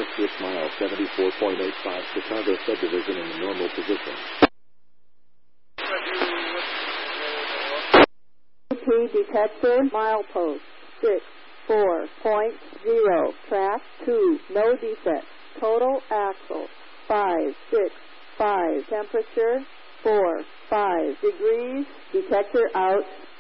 Switch mile 74.85, Chicago subdivision in the normal position. AP detector, milepost 64.0, track 2, no defect. Total axle 565, temperature 4.5 degrees, detector out.